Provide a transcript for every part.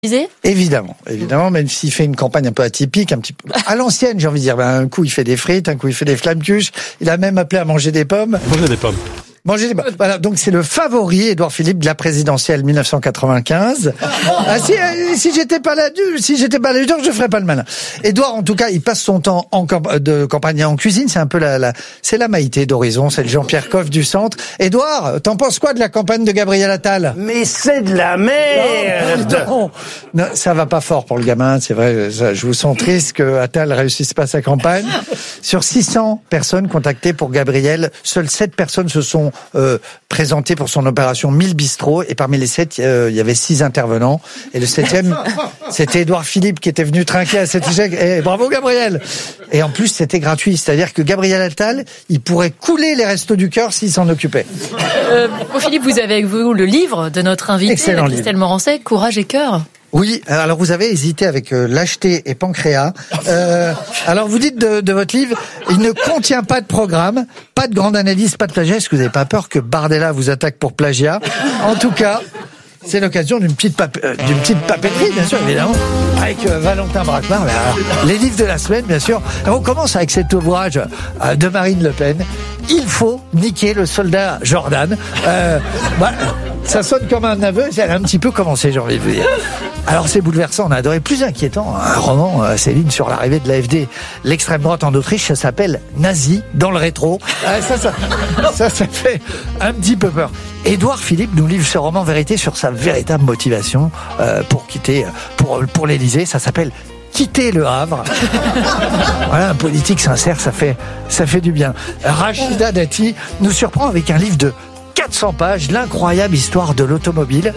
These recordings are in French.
Évidemment, même s'il fait une campagne un peu atypique, un petit peu à l'ancienne, j'ai envie de dire. Un coup, il fait des frites, un coup, il fait des flamme-cuches. Il a même appelé à manger des pommes. Voilà, donc c'est le favori, Édouard Philippe, de la présidentielle 1995. Si j'étais pas là, je ferais pas le malin. Édouard, en tout cas, il passe son temps de campagne en cuisine. C'est un peu c'est la Maïté d'Horizon, c'est le Jean-Pierre Coff du centre. Édouard, t'en penses quoi de la campagne de Gabriel Attal? Mais c'est de la merde! Non, ça va pas fort pour le gamin, c'est vrai. Je vous sens triste que Attal réussisse pas sa campagne. Sur 600 personnes contactées pour Gabriel, seules 7 personnes se sont présenté pour son opération 1000 bistrots, et parmi les 7, il y avait 6 intervenants, et le 7e, c'était Édouard Philippe qui était venu trinquer à cet échec. Et bravo Gabriel. Et en plus, c'était gratuit, c'est-à-dire que Gabriel Attal, il pourrait couler les Restos du Cœur s'il s'en occupait. Philippe, vous avez avec vous le livre de notre invité, Christelle Morancet, Courage et cœur. Oui, alors vous avez hésité avec lâcheté et pancréas. Alors vous dites de votre livre, il ne contient pas de programme, pas de grande analyse, pas de plagiat. Est-ce que vous n'avez pas peur que Bardella vous attaque pour plagiat? En tout cas, c'est l'occasion d'une petite papeterie, bien sûr, évidemment, avec Valentin Bracquemar. Les livres de la semaine, bien sûr. Alors, on commence avec cet ouvrage de Marine Le Pen. Il faut niquer le soldat Jordan. Ça sonne comme un aveu, ça a un petit peu commencé, j'ai envie de vous dire. Alors c'est bouleversant, on a adoré. Plus inquiétant, un roman, Céline, sur l'arrivée de l'AfD, l'extrême droite en Autriche, ça s'appelle Nazi dans le rétro. Ça fait un petit peu peur. Édouard Philippe nous livre ce roman vérité sur sa véritable motivation pour quitter, pour l'Élysée. Ça s'appelle Quitter le Havre. Voilà, un politique sincère, ça fait du bien. Rachida Dati nous surprend avec un livre de 400 pages, l'incroyable histoire de l'automobile.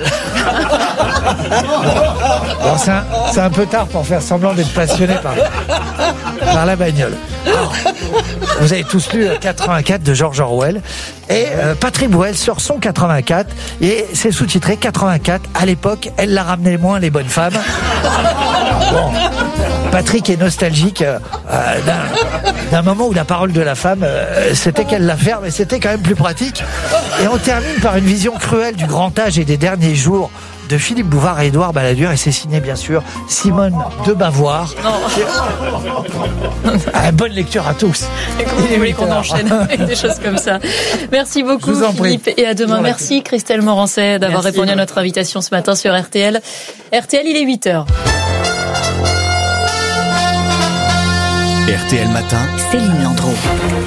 Bon, c'est un peu tard pour faire semblant d'être passionné par la bagnole. Alors, vous avez tous lu 84 de George Orwell. Et Patrick Bruel sort son 84 et c'est sous-titré 84. À l'époque, elle la ramenait moins, les bonnes femmes. Bon, Patrick est nostalgique d'un moment où la parole de la femme, c'était qu'elle la ferme, mais c'était quand même plus pratique. Et on termine par une vision cruelle du grand âge et des derniers jours de Philippe Bouvard et Édouard Balladur, et c'est signé bien sûr Simone de Bavoir. Bonne lecture à tous. Vous voulez qu'on enchaîne avec des choses comme ça. Merci beaucoup Philippe, et à demain. Merci Christelle Morancet d'avoir répondu à notre invitation ce matin sur RTL. RTL, il est 8h. RTL Matin, Céline Landreau.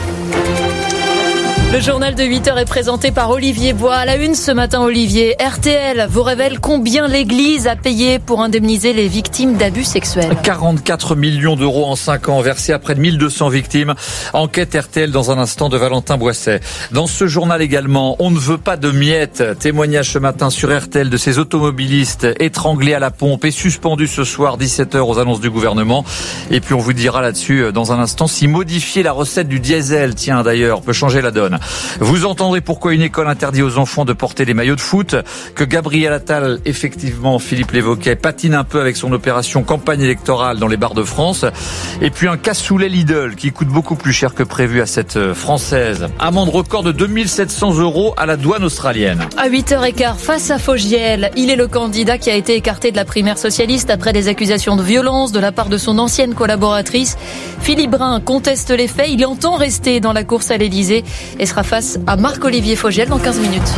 Le journal de 8h est présenté par Olivier Bois. À la une ce matin, Olivier, RTL vous révèle combien l'Église a payé pour indemniser les victimes d'abus sexuels. 44 millions d'euros en 5 ans, versés à près de 1200 victimes. Enquête RTL dans un instant de Valentin Boisset. Dans ce journal également, on ne veut pas de miettes. Témoignage ce matin sur RTL de ces automobilistes étranglés à la pompe et suspendus ce soir 17h aux annonces du gouvernement. Et puis on vous dira là-dessus dans un instant si modifier la recette du diesel, tiens d'ailleurs, peut changer la donne. Vous entendrez pourquoi une école interdit aux enfants de porter des maillots de foot, que Gabriel Attal, effectivement, Philippe l'évoquait, patine un peu avec son opération campagne électorale dans les bars de France, et puis un cassoulet Lidl qui coûte beaucoup plus cher que prévu à cette Française. Amende record de 2700 € à la douane australienne. À 8h15, face à Fogiel, il est le candidat qui a été écarté de la primaire socialiste après des accusations de violence de la part de son ancienne collaboratrice. Philippe Brun conteste les faits, il entend rester dans la course à l'Élysée et sera face à Marc-Olivier Fogiel dans 15 minutes.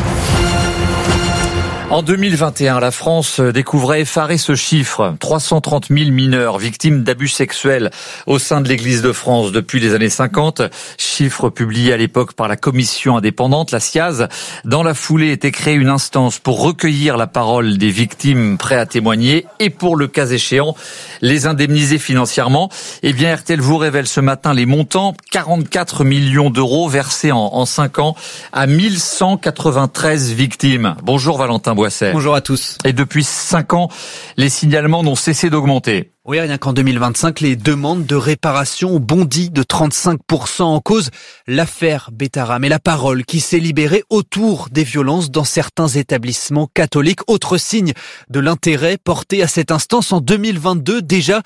En 2021, la France découvrait effaré ce chiffre. 330 000 mineurs victimes d'abus sexuels au sein de l'Église de France depuis les années 50. Chiffre publié à l'époque par la commission indépendante, la SIAZ. Dans la foulée était créée une instance pour recueillir la parole des victimes prêtes à témoigner et pour le cas échéant, les indemniser financièrement. Eh bien, RTL vous révèle ce matin les montants. 44 millions d'euros versés en 5 ans à 1193 victimes. Bonjour Valentin Boisset. Bonjour à tous. Et depuis 5 ans, les signalements n'ont cessé d'augmenter. Oui, rien qu'en 2025, les demandes de réparation ont bondi de 35%. En cause, l'affaire Bétaram et la parole qui s'est libérée autour des violences dans certains établissements catholiques. Autre signe de l'intérêt porté à cette instance en 2022, déjà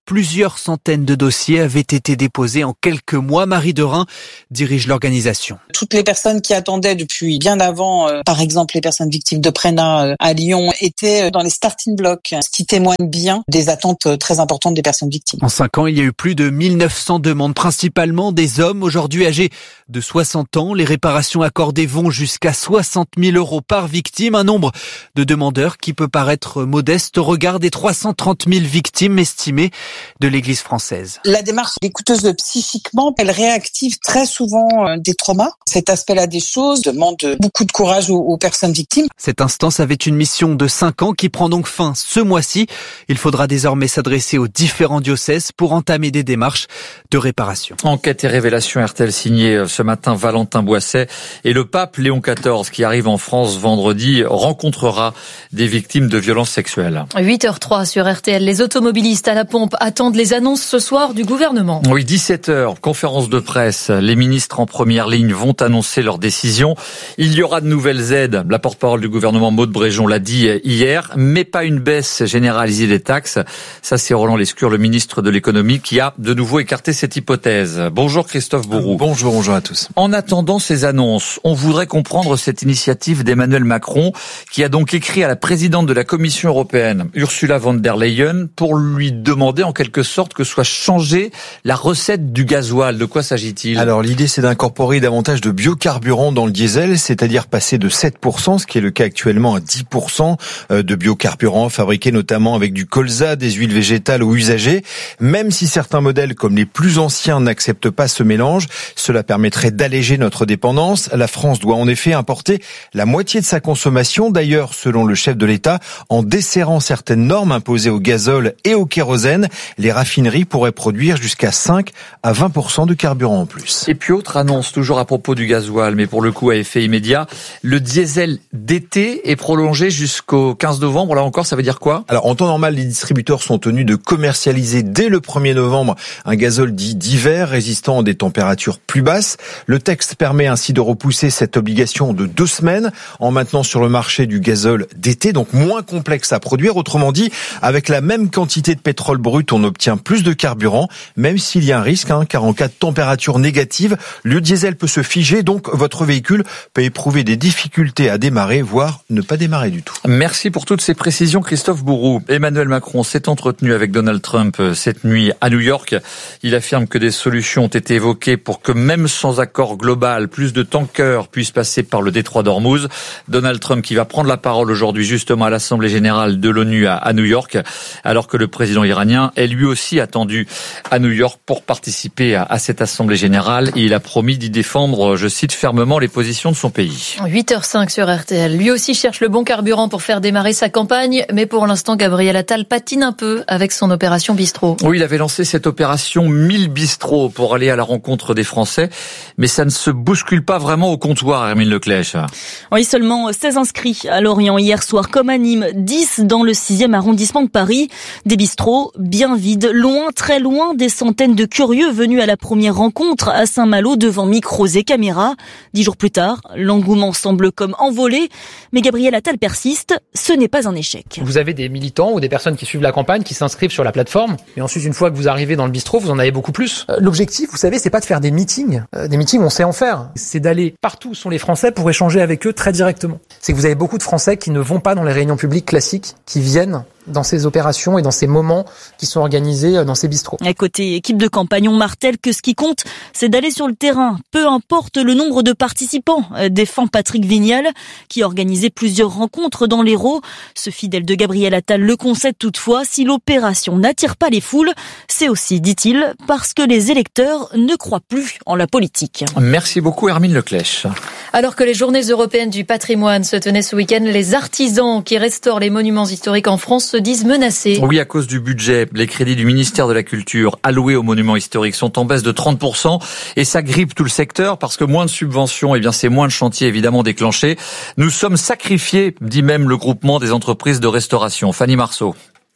Plusieurs centaines de dossiers avaient été déposés en quelques mois. Marie Derain dirige l'organisation. Toutes les personnes qui attendaient depuis bien avant, par exemple les personnes victimes de Prénat à Lyon, étaient dans les starting blocks, ce qui témoigne bien des attentes très importantes des personnes victimes. En 5 ans, il y a eu plus de 1900 demandes, principalement des hommes, aujourd'hui âgés de 60 ans. Les réparations accordées vont jusqu'à 60 000 € par victime, un nombre de demandeurs qui peut paraître modeste au regard des 330 000 victimes estimées de l'Église française. La démarche est coûteuse psychiquement, elle réactive très souvent des traumas. Cet aspect-là des choses demande beaucoup de courage aux personnes victimes. Cette instance avait une mission de 5 ans qui prend donc fin ce mois-ci. Il faudra désormais s'adresser aux différents diocèses pour entamer des démarches de réparation. Enquête et révélation RTL signé ce matin Valentin Boisset et le pape Léon XIV qui arrive en France vendredi rencontrera des victimes de violences sexuelles. 8h03 sur RTL. Les automobilistes à la pompe attendent les annonces ce soir du gouvernement. Oui, 17h, conférence de presse. Les ministres en première ligne vont annoncer leurs décisions. Il y aura de nouvelles aides. La porte-parole du gouvernement Maud Bréjon l'a dit hier, mais pas une baisse généralisée des taxes. Ça, c'est Roland Lescure, le ministre de l'économie, qui a de nouveau écarté cette hypothèse. Bonjour Christophe Bourroux. Bonjour à tous. En attendant ces annonces, on voudrait comprendre cette initiative d'Emmanuel Macron, qui a donc écrit à la présidente de la Commission européenne, Ursula von der Leyen, pour lui demander en quelque sorte que soit changée la recette du gasoil. De quoi s'agit-il ? Alors l'idée c'est d'incorporer davantage de biocarburants dans le diesel, c'est-à-dire passer de 7%, ce qui est le cas actuellement, à 10% de biocarburants fabriqués notamment avec du colza, des huiles végétales ou usagées. Même si certains modèles comme les plus anciens n'acceptent pas ce mélange, cela permettrait d'alléger notre dépendance. La France doit en effet importer la moitié de sa consommation, d'ailleurs selon le chef de l'État, en desserrant certaines normes imposées au gazole et au kérosène, les raffineries pourraient produire jusqu'à 5 à 20% de carburant en plus. Et puis autre annonce, toujours à propos du gasoil, mais pour le coup à effet immédiat, le diesel d'été est prolongé jusqu'au 15 novembre. Là encore, ça veut dire quoi ? Alors en temps normal, les distributeurs sont tenus de commercialiser dès le 1er novembre un gazole dit d'hiver, résistant à des températures plus basses. Le texte permet ainsi de repousser cette obligation de 2 semaines en maintenant sur le marché du gazole d'été, donc moins complexe à produire. Autrement dit, avec la même quantité de pétrole brut, on obtient plus de carburant, même s'il y a un risque, car en cas de température négative, le diesel peut se figer, donc votre véhicule peut éprouver des difficultés à démarrer, voire ne pas démarrer du tout. Merci pour toutes ces précisions, Christophe Bourroux. Emmanuel Macron s'est entretenu avec Donald Trump cette nuit à New York. Il affirme que des solutions ont été évoquées pour que même sans accord global, plus de tankers puissent passer par le détroit d'Ormuz. Donald Trump qui va prendre la parole aujourd'hui justement à l'Assemblée générale de l'ONU à New York, alors que le président iranien est lui aussi attendu à New York pour participer à cette Assemblée générale. Et il a promis d'y défendre, je cite, fermement les positions de son pays. 8h05 sur RTL. Lui aussi cherche le bon carburant pour faire démarrer sa campagne, mais pour l'instant, Gabriel Attal patine un peu avec son opération Bistrot. Oui, il avait lancé cette opération 1000 bistrots pour aller à la rencontre des Français, mais ça ne se bouscule pas vraiment au comptoir, Hermine Leclèche. Oui, seulement 16 inscrits à Lorient hier soir, comme à Nîmes, 10 dans le 6e arrondissement de Paris. Des bistrots bien vides, loin, très loin des centaines de curieux venus à la première rencontre à Saint-Malo devant micros et caméras. 10 jours plus tard, l'engouement semble comme envolé, mais Gabriel Attal persiste, ce n'est pas un échec. Vous avez des militants ou des personnes qui suivent la campagne, qui s'inscrivent sur la plateforme, et ensuite une fois que vous arrivez dans le bistrot, vous en avez beaucoup plus. L'objectif, vous savez, c'est pas de faire des meetings. Des meetings, on sait en faire. C'est d'aller partout où sont les Français pour échanger avec eux très directement. C'est que vous avez beaucoup de Français qui ne vont pas dans les réunions publiques classiques, qui viennent dans ces opérations et dans ces moments qui sont organisés dans ces bistrots. À côté équipe de campagne, on martèle que ce qui compte, c'est d'aller sur le terrain. Peu importe le nombre de participants, défend Patrick Vignal, qui a organisé plusieurs rencontres dans l'Hérault. Ce fidèle de Gabriel Attal le concède toutefois, si l'opération n'attire pas les foules, c'est aussi, dit-il, parce que les électeurs ne croient plus en la politique. Merci beaucoup Hermine Leclèche. Alors que les journées européennes du patrimoine se tenaient ce week-end, les artisans qui restaurent les monuments historiques en France se disent menacés. Oui, à cause du budget. Les crédits du ministère de la Culture alloués aux monuments historiques sont en baisse de 30% et ça grippe tout le secteur parce que moins de subventions, eh bien c'est moins de chantiers évidemment déclenchés. Nous sommes sacrifiés, dit même le groupement des entreprises de restauration. Fanny Marceau.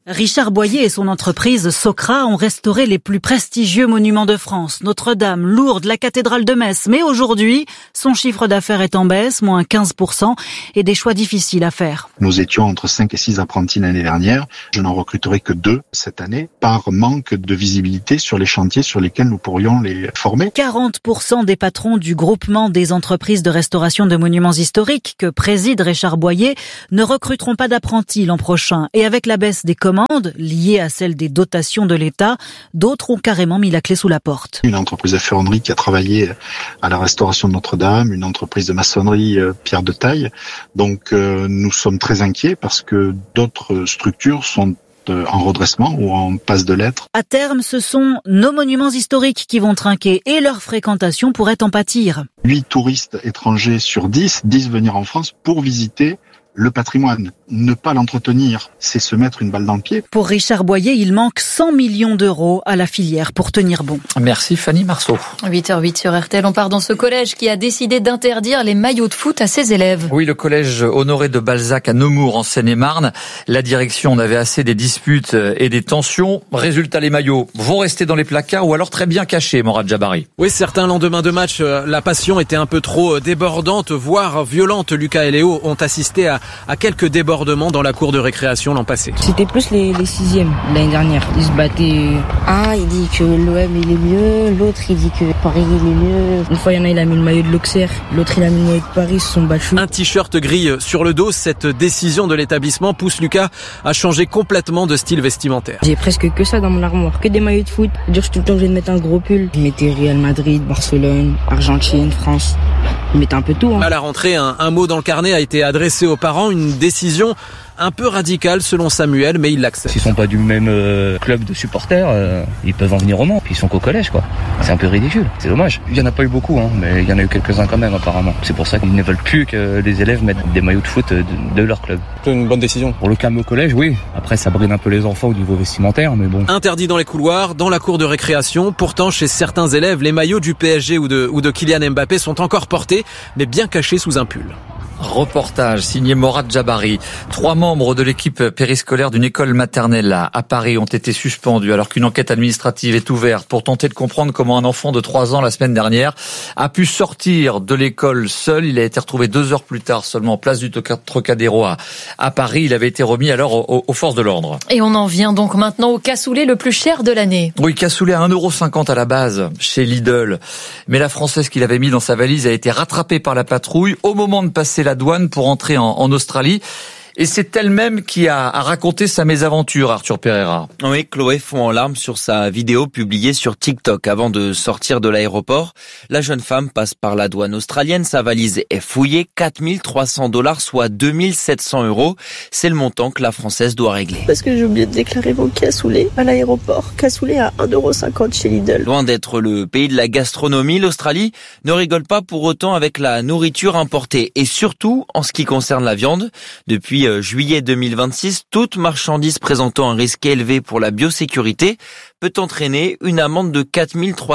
Richard Boyer et son entreprise Socra ont restauré les plus prestigieux monuments de France, Notre-Dame, Lourdes, la cathédrale de Metz. Mais aujourd'hui, son chiffre d'affaires est en baisse, moins 15%, et des choix difficiles à faire. Nous étions entre 5 et 6 apprentis l'année dernière. Je n'en recruterai que 2 cette année, par manque de visibilité sur les chantiers sur lesquels nous pourrions les former. 40% des patrons du groupement des entreprises de restauration de monuments historiques que préside Richard Boyer ne recruteront pas d'apprentis l'an prochain. Et avec la baisse des commandes, liées à celle des dotations de l'État, d'autres ont carrément mis la clé sous la porte. Une entreprise de ferronnerie qui a travaillé à la restauration de Notre-Dame, une entreprise de maçonnerie pierre de taille. Donc nous sommes très inquiets parce que d'autres structures sont en redressement ou en passe de lettres. À terme, ce sont nos monuments historiques qui vont trinquer et leur fréquentation pourrait en pâtir. 8 touristes étrangers sur 10 disent venir en France pour visiter le patrimoine. Ne pas l'entretenir, c'est se mettre une balle dans le pied. Pour Richard Boyer, il manque 100 millions d'euros à la filière pour tenir bon. Merci Fanny Marceau. 8h08 sur RTL, on part dans ce collège qui a décidé d'interdire les maillots de foot à ses élèves. Oui, le collège Honoré de Balzac à Nemours en Seine-et-Marne. La direction en avait assez des disputes et des tensions. Résultat, les maillots vont rester dans les placards ou alors très bien cachés, Morad Jabari. Oui, certains lendemains de match, la passion était un peu trop débordante, voire violente. Lucas et Léo ont assisté à quelques débordements dans la cour de récréation l'an passé. C'était plus les sixièmes l'année dernière. Ils se battaient. Un, il dit que l'OM il est mieux, l'autre il dit que Paris il est mieux. Une fois, il y en a, il a mis le maillot de l'Auxerre, l'autre il a mis le maillot de Paris, ils se sont battus. Un t-shirt gris sur le dos, cette décision de l'établissement pousse Lucas à changer complètement de style vestimentaire. J'ai presque que ça dans mon armoire, que des maillots de foot. Dire tout le temps que je vais mettre un gros pull. Je mettais Real Madrid, Barcelone, Argentine, France. Je mettais un peu tout. À la rentrée, un mot dans le carnet a été adressé aux parents, une décision un peu radicale selon Samuel, mais il l'accepte. S'ils sont pas du même club de supporters, ils peuvent en venir au Mans. Puis ils sont qu'au collège, quoi. C'est un peu ridicule. C'est dommage. Il y en a pas eu beaucoup, mais il y en a eu quelques-uns quand même, apparemment. C'est pour ça qu'ils ne veulent plus que les élèves mettent des maillots de foot de leur club. C'est une bonne décision. Pour le calme au collège, oui. Après, ça bride un peu les enfants au niveau vestimentaire, mais bon. Interdit dans les couloirs, dans la cour de récréation. Pourtant, chez certains élèves, les maillots du PSG ou de Kylian Mbappé sont encore portés, mais bien cachés sous un pull. Reportage signé Morad Jabari. 3 membres de l'équipe périscolaire d'une école maternelle à Paris ont été suspendus alors qu'une enquête administrative est ouverte pour tenter de comprendre comment un enfant de 3 ans la semaine dernière a pu sortir de l'école seul. Il a été retrouvé 2 heures plus tard seulement place du Trocadéro à Paris. Il avait été remis alors aux forces de l'ordre. Et on en vient donc maintenant au cassoulet le plus cher de l'année. Oui, cassoulet à 1,50 € à la base chez Lidl. Mais la Française qu'il avait mis dans sa valise a été rattrapée par la patrouille au moment de passer la douane pour entrer en Australie. Et c'est elle-même qui a raconté sa mésaventure, Arthur Pereira. Oui, Chloé fond en larmes sur sa vidéo publiée sur TikTok. Avant de sortir de l'aéroport, la jeune femme passe par la douane australienne. Sa valise est fouillée, 4 300 $, soit 2 700 €. C'est le montant que la Française doit régler. Parce que j'ai oublié de déclarer mon cassoulet à l'aéroport. Cassoulet à 1,50 € chez Lidl. Loin d'être le pays de la gastronomie, l'Australie ne rigole pas pour autant avec la nourriture importée. Et surtout, en ce qui concerne la viande, depuis juillet 2026, toute marchandise présentant un risque élevé pour la biosécurité peut entraîner une amende de 4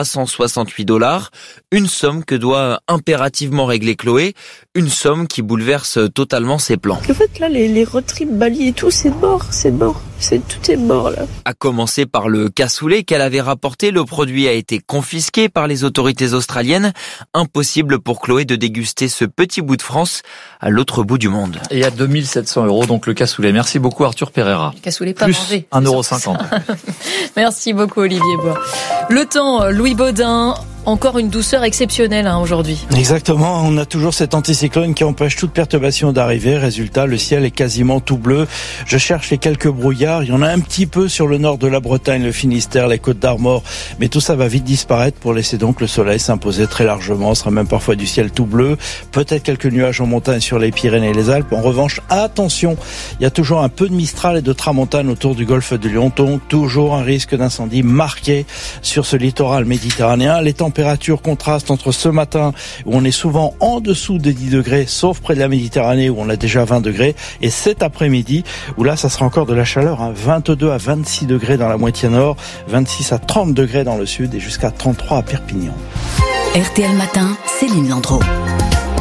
368 $, une somme que doit impérativement régler Chloé, une somme qui bouleverse totalement ses plans. En fait, là, les road trips Bali et tout, c'est mort. Tout est mort, là. À commencer par le cassoulet qu'elle avait rapporté, le produit a été confisqué par les autorités australiennes. Impossible pour Chloé de déguster ce petit bout de France à l'autre bout du monde. Et à 2 700 € donc le cassoulet. Merci beaucoup Arthur Pereira. Cassoulet pas plus mangé. 1,50 €. Merci beaucoup Olivier Bois. Le temps, Louis Baudin. Encore une douceur exceptionnelle aujourd'hui. Exactement, on a toujours cet anticyclone qui empêche toute perturbation d'arriver. Résultat, le ciel est quasiment tout bleu. Je cherche les quelques brouillards. Il y en a un petit peu sur le nord de la Bretagne, le Finistère, les Côtes d'Armor. Mais tout ça va vite disparaître pour laisser donc le soleil s'imposer très largement. Ce sera même parfois du ciel tout bleu. Peut-être quelques nuages en montagne sur les Pyrénées et les Alpes. En revanche, attention, il y a toujours un peu de Mistral et de Tramontane autour du golfe de Lyon. Donc, toujours un risque d'incendie marqué sur ce littoral méditerranéen. Les températures contrastent entre ce matin où on est souvent en dessous des 10 degrés, sauf près de la Méditerranée où on a déjà 20 degrés, et cet après-midi où là ça sera encore de la chaleur, 22 à 26 degrés dans la moitié nord, 26 à 30 degrés dans le sud et jusqu'à 33 à Perpignan. RTL Matin, Céline Landreau.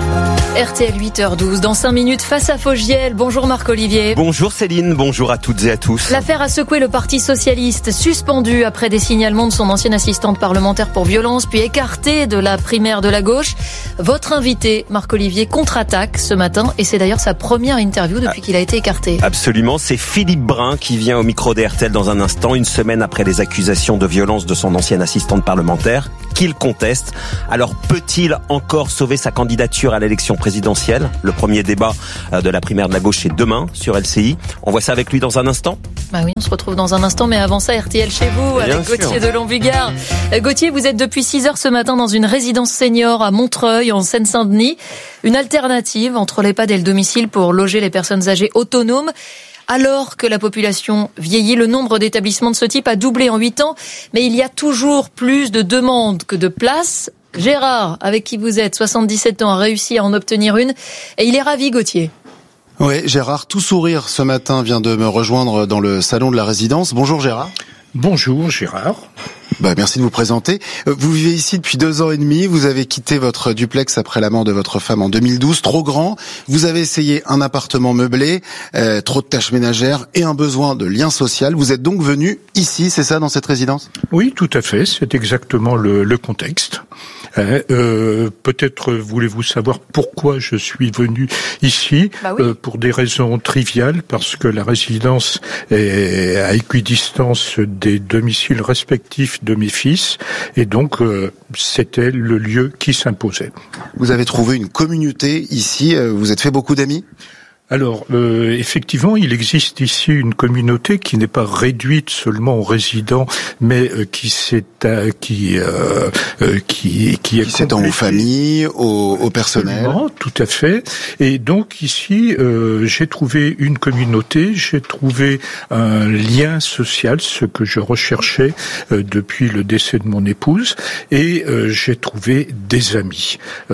RTL 8h12, dans 5 minutes, face à Fogiel. Bonjour Marc-Olivier. Bonjour Céline, bonjour à toutes et à tous. L'affaire a secoué le Parti Socialiste, suspendu après des signalements de son ancienne assistante parlementaire pour violence, puis écarté de la primaire de la gauche. Votre invité, Marc-Olivier, contre-attaque ce matin, et c'est d'ailleurs sa première interview depuis qu'il a été écarté. Absolument, c'est Philippe Brun qui vient au micro d'RTL dans un instant, une semaine après les accusations de violence de son ancienne assistante parlementaire, qu'il conteste. Alors peut-il encore sauver sa candidature à l'élection présidentielle? Le premier débat de la primaire de la gauche est demain sur LCI. On voit ça avec lui dans un instant. Bah oui, on se retrouve dans un instant, mais avant ça, RTL chez vous, avec Gauthier de Longbugard. Gauthier, vous êtes depuis 6h ce matin dans une résidence senior à Montreuil, en Seine-Saint-Denis. Une alternative entre l'EHPAD et le domicile pour loger les personnes âgées autonomes. Alors que la population vieillit, le nombre d'établissements de ce type a doublé en 8 ans, mais il y a toujours plus de demandes que de places. Gérard, avec qui vous êtes, 77 ans, a réussi à en obtenir une, et il est ravi, Gauthier. Oui, Gérard, tout sourire ce matin, vient de me rejoindre dans le salon de la résidence. Bonjour Gérard. Bonjour Gérard. Merci de vous présenter. Vous vivez ici depuis 2 ans et demi. Vous avez quitté votre duplex après la mort de votre femme en 2012, trop grand. Vous avez essayé un appartement meublé, trop de tâches ménagères et un besoin de lien social. Vous êtes donc venu ici, c'est ça, dans cette résidence? Oui, tout à fait. C'est exactement le contexte. Peut-être voulez-vous savoir pourquoi je suis venu ici. Pour des raisons triviales, parce que la résidence est à équidistance des domiciles respectifs de mes fils, et donc c'était le lieu qui s'imposait. Vous avez trouvé une communauté ici, vous êtes fait beaucoup d'amis? Alors, effectivement, il existe ici une communauté qui n'est pas réduite seulement aux résidents, mais qui s'étend aux familles, au personnel. Absolument, tout à fait. Et donc ici, j'ai trouvé une communauté, j'ai trouvé un lien social, ce que je recherchais depuis le décès de mon épouse, et j'ai trouvé des amis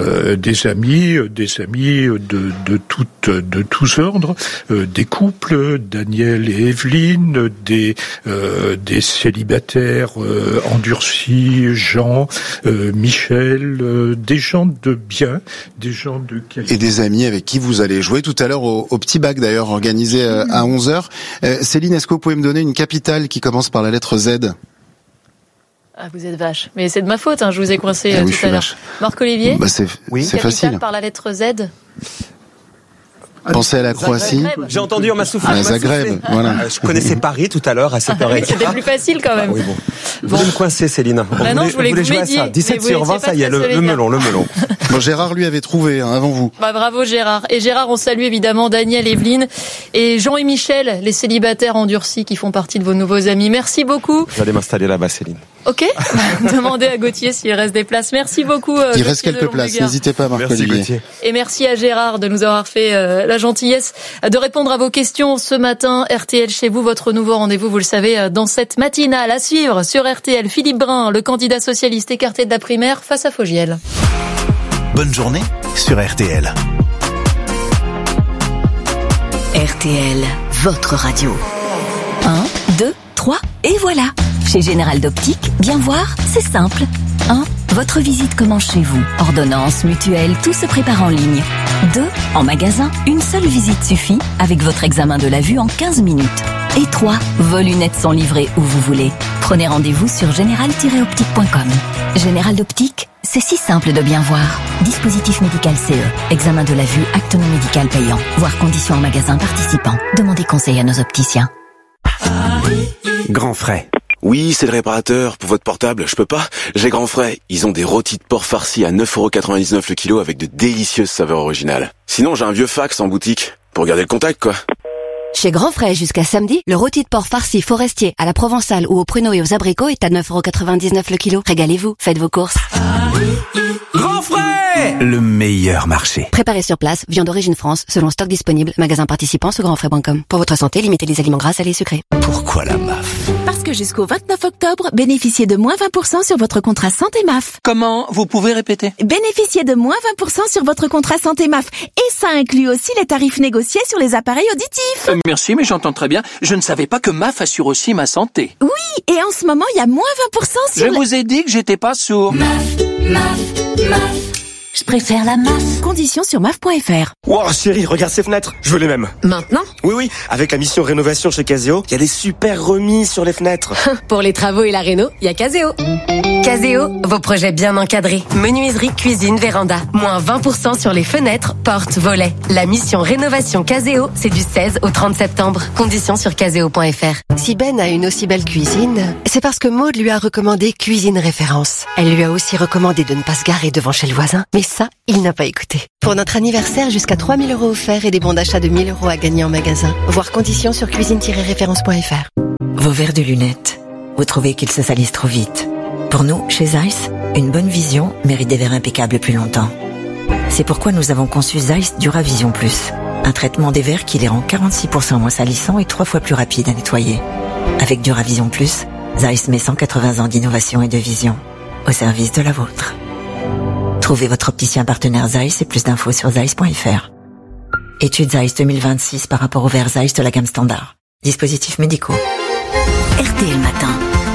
de tous ordres, des couples, Daniel et Evelyne, des célibataires endurcis, Jean, Michel, des gens de bien, des gens de qualité. Et des amis avec qui vous allez jouer tout à l'heure au petit bac d'ailleurs, organisé à 11h. Céline, est-ce que vous pouvez me donner une capitale qui commence par la lettre Z? Ah, vous êtes vache. Mais c'est de ma faute, je vous ai coincé tout à l'heure. Marc-Olivier? C'est facile. Par la lettre Z? Pensez à la Croatie. J'ai entendu, on m'a soufflé. Zagreb, voilà. Je connaissais Paris tout à l'heure à 7h15. C'était plus facile quand même. Oui, bon. Vous voulez me coincer, Céline? Non, je voulais que vous m'aidiez. 17 sur 20, ça y est, le melon. Bon, Gérard, lui, avait trouvé, avant vous. Bravo, Gérard. Et Gérard, on salue évidemment Daniel, Evelyne et Jean et Michel, les célibataires endurcis qui font partie de vos nouveaux amis. Merci beaucoup. J'allais m'installer là-bas, Céline. Ok. Demandez à Gauthier s'il reste des places. Merci beaucoup. Il reste quelques places. N'hésitez pas, Marc-Olivier. Et merci à Gérard de nous avoir fait la gentillesse de répondre à vos questions ce matin. RTL chez vous, votre nouveau rendez-vous, vous le savez, dans cette matinale à suivre sur RTL. Philippe Brun, le candidat socialiste écarté de la primaire face à Fogiel. Bonne journée sur RTL. RTL, votre radio. 1, 2, 3, et voilà. Chez Général d'Optique, bien voir, c'est simple. 1. Votre visite commence chez vous. Ordonnance, mutuelle, tout se prépare en ligne. 2. En magasin, une seule visite suffit avec votre examen de la vue en 15 minutes. Et 3. Vos lunettes sont livrées où vous voulez. Prenez rendez-vous sur général-optique.com. Général d'Optique, c'est si simple de bien voir. Dispositif médical CE. Examen de la vue, acte non médical payant. Voir conditions en magasin participant. Demandez conseil à nos opticiens. Grand Frais. Oui, c'est le réparateur. Pour votre portable, je peux pas. J'ai Grand Frais. Ils ont des rôtis de porc farcis à 9,99€ le kilo avec de délicieuses saveurs originales. Sinon, j'ai un vieux fax en boutique. Pour garder le contact, quoi. Chez Grand Frais, jusqu'à samedi, le rôti de porc farci forestier à la provençale ou au pruneau et aux abricots est à 9,99€ le kilo. Régalez-vous, faites vos courses. Grand Frais, le meilleur marché. Préparé sur place, viande d'origine France, selon stock disponible, magasin participant sur grandfrais.com. Pour votre santé, limitez les aliments gras, salés et sucrés. Pourquoi la MAF? Parce que jusqu'au 29 octobre, bénéficiez de moins 20% sur votre contrat santé MAF. Comment? Vous pouvez répéter? Bénéficiez de moins 20% sur votre contrat santé MAF. Et ça inclut aussi les tarifs négociés sur les appareils auditifs. Merci, mais j'entends très bien. Je ne savais pas que MAF assure aussi ma santé. Oui, et en ce moment, il y a moins 20% sur Je vous ai dit que j'étais pas sourd. MAF. Je préfère la MAF. Conditions sur MAF.fr. Wow, chérie, regarde ces fenêtres. Je veux les mêmes. Maintenant? Oui, avec la mission rénovation chez Caseo, il y a des super remises sur les fenêtres. Pour les travaux et la réno, il y a Caseo. Caseo, vos projets bien encadrés. Menuiserie, cuisine, véranda. Moins 20% sur les fenêtres, portes, volets. La mission rénovation Caseo, c'est du 16 au 30 septembre. Conditions sur caseo.fr. Si Ben a une aussi belle cuisine, c'est parce que Maude lui a recommandé Cuisine Référence. Elle lui a aussi recommandé de ne pas se garer devant chez le voisin. Mais ça, il n'a pas écouté. Pour notre anniversaire, jusqu'à 3 000 € offerts et des bons d'achat de 1 000 € à gagner en magasin. Voir conditions sur cuisine-référence.fr. Vos verres de lunettes, vous trouvez qu'ils se salissent trop vite. Pour nous, chez Zeiss, une bonne vision mérite des verres impeccables plus longtemps. C'est pourquoi nous avons conçu Zeiss Duravision Plus, un traitement des verres qui les rend 46% moins salissants et 3 fois plus rapides à nettoyer. Avec Duravision Plus, Zeiss met 180 ans d'innovation et de vision au service de la vôtre. Trouvez votre opticien partenaire Zeiss et plus d'infos sur zeiss.fr. Étude Zeiss 2026 par rapport aux verres Zeiss de la gamme standard. Dispositifs médicaux. RTL Matin.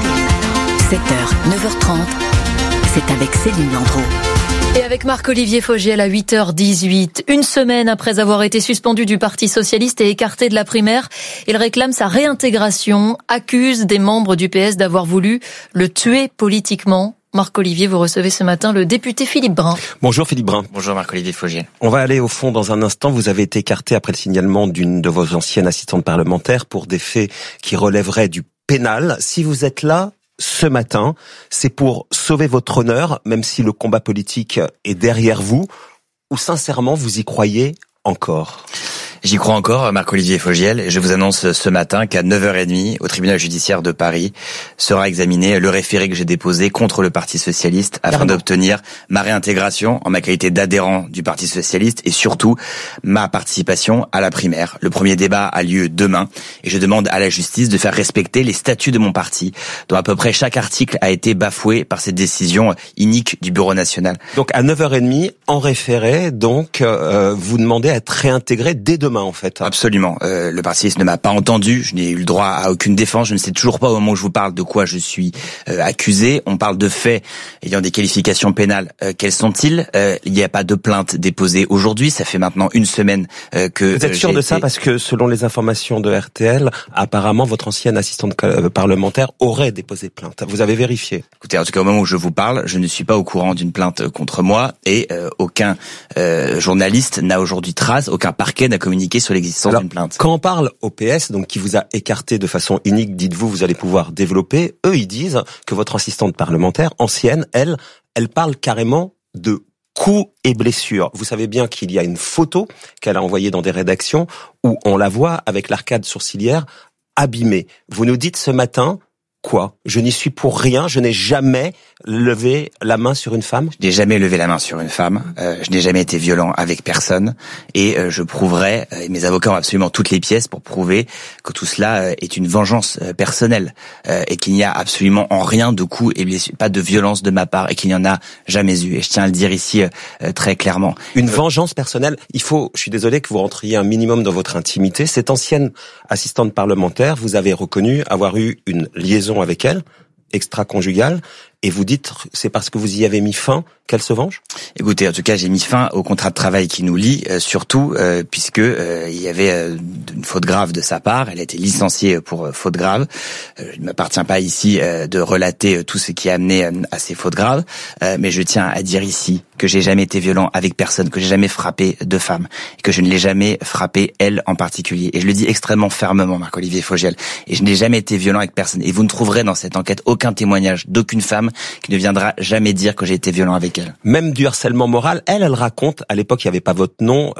7h, 9h30. C'est avec Céline Landreau. Et avec Marc-Olivier Fogiel à 8h18. Une semaine après avoir été suspendu du Parti Socialiste et écarté de la primaire, il réclame sa réintégration, accuse des membres du PS d'avoir voulu le tuer politiquement. Marc-Olivier, vous recevez ce matin le député Philippe Brun. Bonjour Philippe Brun. Bonjour Marc-Olivier Fogiel. On va aller au fond dans un instant. Vous avez été écarté après le signalement d'une de vos anciennes assistantes parlementaires pour des faits qui relèveraient du pénal. Si vous êtes là ce matin, c'est pour sauver votre honneur, même si le combat politique est derrière vous, ou sincèrement vous y croyez encore ? J'y crois encore, Marc-Olivier Fogiel, et je vous annonce ce matin qu'à 9h30, au tribunal judiciaire de Paris, sera examiné le référé que j'ai déposé contre le Parti Socialiste afin d'obtenir ma réintégration en ma qualité d'adhérent du Parti Socialiste et surtout ma participation à la primaire. Le premier débat a lieu demain et je demande à la justice de faire respecter les statuts de mon parti, dont à peu près chaque article a été bafoué par cette décision inique du Bureau national. Donc à 9h30, en référé, donc vous demandez à être réintégré dès demain. En fait. Absolument. Le Parti Socialiste ne m'a pas entendu. Je n'ai eu le droit à aucune défense. Je ne sais toujours pas au moment où je vous parle de quoi je suis accusé. On parle de faits ayant des qualifications pénales. Quels sont-ils ? Il n'y a pas de plainte déposée aujourd'hui. Ça fait maintenant une semaine que... Vous êtes sûr de ça ? Parce que selon les informations de RTL, apparemment votre ancienne assistante parlementaire aurait déposé plainte. Vous avez vérifié ? Écoutez, en tout cas au moment où je vous parle, je ne suis pas au courant d'une plainte contre moi et aucun journaliste n'a aujourd'hui trace, aucun parquet n'a communiqué sur l'existence d'une plainte. Quand on parle au PS, donc qui vous a écarté de façon inique, dites-vous, vous allez pouvoir développer, eux ils disent que votre assistante parlementaire, ancienne, elle parle carrément de coups et blessures. Vous savez bien qu'il y a une photo qu'elle a envoyée dans des rédactions où on la voit avec l'arcade sourcilière abîmée. Vous nous dites ce matin... Quoi ? Je n'y suis pour rien, je n'ai jamais levé la main sur une femme ? Je n'ai jamais levé la main sur une femme, je n'ai jamais été violent avec personne et je prouverai, et mes avocats ont absolument toutes les pièces pour prouver que tout cela est une vengeance personnelle et qu'il n'y a absolument en rien de coups et pas de violence de ma part et qu'il n'y en a jamais eu. Et je tiens à le dire ici très clairement. Une vengeance personnelle, je suis désolé que vous rentriez un minimum dans votre intimité. Cette ancienne assistante parlementaire, vous avez reconnu avoir eu une liaison avec elle, extra-conjugale, et vous dites c'est parce que vous y avez mis fin qu'elle se venge ? Écoutez, en tout cas, j'ai mis fin au contrat de travail qui nous lie, surtout puisque il y avait une faute grave de sa part. Elle a été licenciée pour faute grave. Il ne m'appartient pas ici de relater tout ce qui a amené à ces fautes graves, mais je tiens à dire ici que j'ai jamais été violent avec personne, que j'ai jamais frappé de femme, et que je ne l'ai jamais frappée elle en particulier. Et je le dis extrêmement fermement, Marc-Olivier Fogiel. Et je n'ai jamais été violent avec personne. Et vous ne trouverez dans cette enquête aucun témoignage d'aucune femme qui ne viendra jamais dire que j'ai été violent avec elle. Même du harcèlement moral, elle raconte, à l'époque il n'y avait pas votre nom,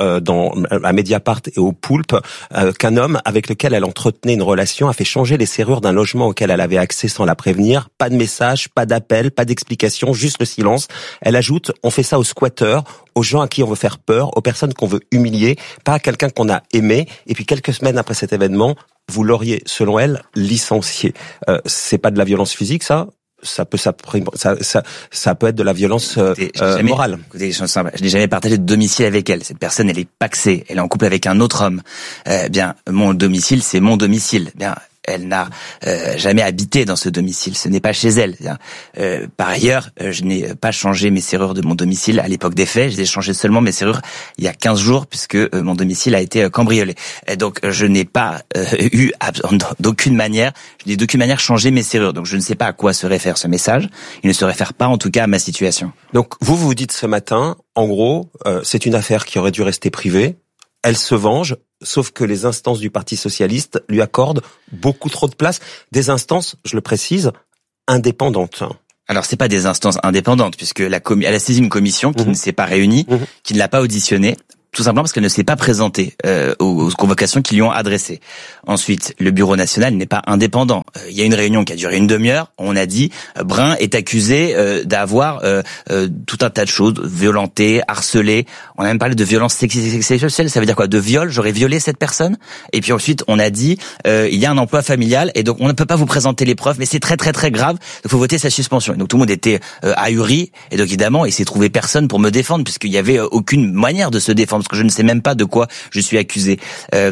à Mediapart et au Poulpe, qu'un homme avec lequel elle entretenait une relation a fait changer les serrures d'un logement auquel elle avait accès sans la prévenir. Pas de message, pas d'appel, pas d'explication, juste le silence. Elle ajoute, on fait ça aux squatteurs, aux gens à qui on veut faire peur, aux personnes qu'on veut humilier, pas à quelqu'un qu'on a aimé. Et puis quelques semaines après cet événement, vous l'auriez, selon elle, licencié. C'est pas de la violence physique, ça ? Ça peut être de la violence morale. Écoutez, je n'ai jamais partagé de domicile avec elle. Cette personne, elle est pacsée. Elle est en couple avec un autre homme. Bien, mon domicile, c'est mon domicile. Bien, elle n'a jamais habité dans ce domicile. Ce n'est pas chez elle. Par ailleurs, je n'ai pas changé mes serrures de mon domicile à l'époque des faits. J'ai changé seulement mes serrures il y a 15 jours puisque mon domicile a été cambriolé. Et donc, je n'ai pas d'aucune manière changé mes serrures. Donc, je ne sais pas à quoi se réfère ce message. Il ne se réfère pas, en tout cas, à ma situation. Donc, vous dites ce matin, en gros, c'est une affaire qui aurait dû rester privée. Elle se venge, sauf que les instances du Parti socialiste lui accordent beaucoup trop de place. Des instances, je le précise, indépendantes. Alors, c'est pas des instances indépendantes, puisque elle a saisi une commission qui ne s'est pas réunie, qui ne l'a pas auditionnée, tout simplement parce qu'elle ne s'est pas présentée aux convocations qui lui ont adressées. Ensuite, le Bureau national n'est pas indépendant. Il y a une réunion qui a duré une demi-heure. On a dit Brun est accusé d'avoir tout un tas de choses, violenté, harcelé. On a même parlé de violence sexuelle. Ça veut dire quoi? De viol? J'aurais violé cette personne? Et puis ensuite, on a dit il y a un emploi familial et donc on ne peut pas vous présenter les preuves, mais c'est très très très grave. Il faut voter sa suspension. Et donc tout le monde était ahuri. Et donc évidemment, il s'est trouvé personne pour me défendre puisqu'il y avait aucune manière de se défendre. Parce que je ne sais même pas de quoi je suis accusé.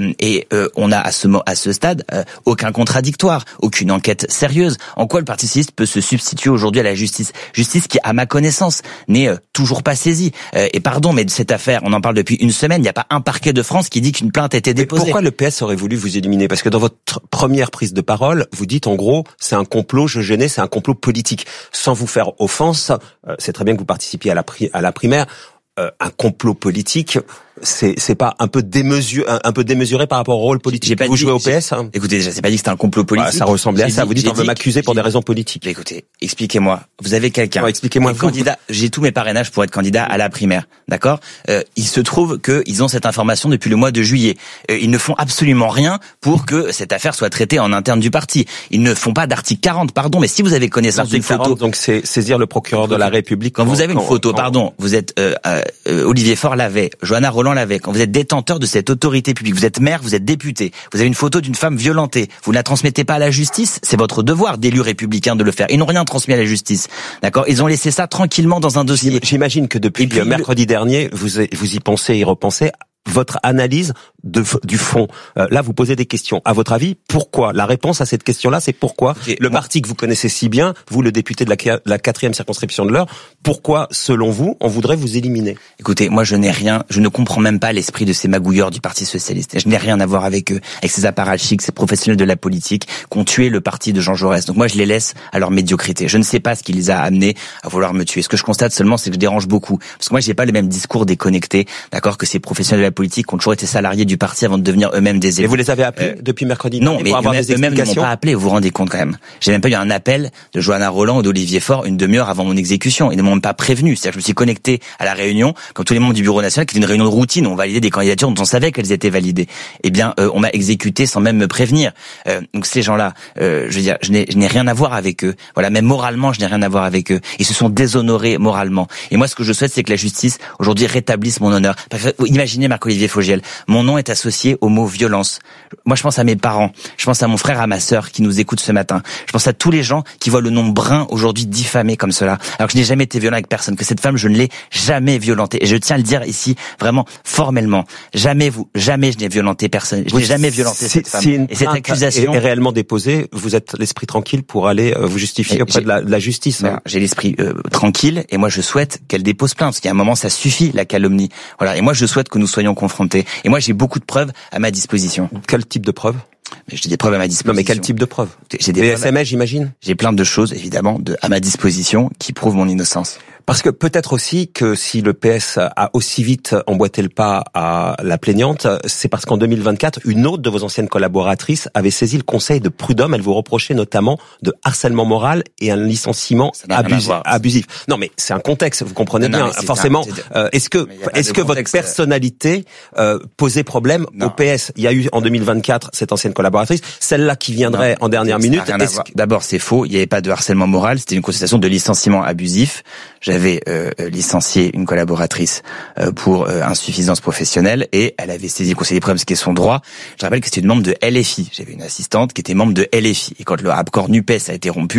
On a à ce stade aucun contradictoire, aucune enquête sérieuse. En quoi le Parti socialiste peut se substituer aujourd'hui à la justice? Justice qui, à ma connaissance, n'est toujours pas saisie. Et pardon, mais de cette affaire, on en parle depuis une semaine, il n'y a pas un parquet de France qui dit qu'une plainte a été déposée. Mais pourquoi le PS aurait voulu vous éliminer? Parce que dans votre première prise de parole, vous dites en gros, c'est un complot, c'est un complot politique. Sans vous faire offense, c'est très bien que vous participiez à la primaire. Un complot politique, c'est pas un peu démesuré par rapport au rôle politique que vous jouez au PS? Écoutez, déjà, c'est pas dit que c'est un complot politique. Ça ressemblait à ça. Vous dites on veut m'accuser pour des raisons politiques. Écoutez, expliquez-moi. Vous avez quelqu'un. Expliquez-moi. Candidat. J'ai tous mes parrainages pour être candidat à la primaire. D'accord? Il se trouve qu'ils ont cette information depuis le mois de juillet. Ils ne font absolument rien pour que cette affaire soit traitée en interne du parti. Ils ne font pas d'article 40, pardon, mais si vous avez connaissance d'une photo. Donc c'est saisir le procureur de la République. Quand vous avez une photo, pardon, vous êtes Olivier Faure l'avait, Johanna Rolland l'avait. Quand vous êtes détenteur de cette autorité publique, vous êtes maire, vous êtes député, vous avez une photo d'une femme violentée, vous ne la transmettez pas à la justice, c'est votre devoir d'élu républicain de le faire. Ils n'ont rien transmis à la justice, d'accord? Ils ont laissé ça tranquillement dans un dossier. J'imagine que depuis mercredi dernier, vous y pensez, y repensez. Votre analyse du fond. Là, vous posez des questions. À votre avis, pourquoi? La réponse à cette question-là, c'est pourquoi le parti que vous connaissez si bien, vous, le député de la 4e circonscription de l'Eure, pourquoi, selon vous, on voudrait vous éliminer? Écoutez, moi, je ne comprends même pas l'esprit de ces magouilleurs du Parti socialiste. Je n'ai rien à voir avec eux, avec ces apparatchiks, ces professionnels de la politique qui ont tué le parti de Jean Jaurès. Donc moi, je les laisse à leur médiocrité. Je ne sais pas ce qui les a amenés à vouloir me tuer. Ce que je constate seulement, c'est que je dérange beaucoup. Parce que moi, j'ai pas le même discours déconnecté, d'accord, que ces professionnels de la politique qui ont toujours été salariés du parti avant de devenir eux-mêmes des élus. Et vous les avez appelés depuis mercredi? Non, mais eux-mêmes ne m'ont pas appelé, vous vous rendez compte quand même. J'ai même pas eu un appel de Johanna Rolland ou d'Olivier Faure une demi-heure avant mon exécution. Ils ne m'ont même pas prévenu. C'est-à-dire que je me suis connecté à la réunion, comme tous les membres du Bureau national, qui était une réunion de routine. On validait des candidatures dont on savait qu'elles étaient validées. Eh bien, on m'a exécuté sans même me prévenir. Donc ces gens-là, je veux dire, je n'ai rien à voir avec eux. Voilà, même moralement, je n'ai rien à voir avec eux. Ils se sont déshonorés moralement. Et moi, ce que je souhaite, c'est que la justice, aujourd'hui, rétablisse mon honneur. Parce que, imaginez Marc-Olivier Fogiel. Mon nom est associé au mot violence. Moi, je pense à mes parents. Je pense à mon frère, à ma sœur qui nous écoute ce matin. Je pense à tous les gens qui voient le nom Brun aujourd'hui diffamé comme cela. Alors que je n'ai jamais été violent avec personne. Que cette femme, je ne l'ai jamais violentée. Et je tiens à le dire ici, vraiment, formellement. Jamais je n'ai violenté personne. Je n'ai jamais violenté cette femme. Et cette accusation est réellement déposée. Vous êtes l'esprit tranquille pour aller vous justifier auprès de la justice. Voilà, j'ai l'esprit tranquille et moi je souhaite qu'elle dépose plainte. Parce qu'à un moment, ça suffit, la calomnie. Voilà. Et moi, je souhaite que nous soyons confrontés. Et moi, j'ai beaucoup de preuves à ma disposition. Quel type de preuves? J'ai des preuves à ma disposition. Non, mais quel type de preuves? J'ai des SMS, j'imagine. J'ai plein de choses, évidemment, à ma disposition qui prouvent mon innocence. Parce que peut-être aussi que si le PS a aussi vite emboîté le pas à la plaignante, c'est parce qu'en 2024, une autre de vos anciennes collaboratrices avait saisi le conseil de prud'homme. Elle vous reprochait notamment de harcèlement moral et un licenciement abusif. Non, mais c'est un contexte, vous comprenez bien. Forcément, est-ce que votre personnalité posait problème au PS? Il y a eu en 2024 cette ancienne collaboratrice, celle-là qui viendrait en dernière minute. D'abord, c'est faux. Il n'y avait pas de harcèlement moral. C'était une constatation de licenciement abusif. J'avais licencié une collaboratrice pour insuffisance professionnelle et elle avait saisi le conseil des prud'hommes, ce qui est son droit. Je rappelle que c'était une membre de LFI. J'avais une assistante qui était membre de LFI. Et quand le rapport NUPES a été rompu,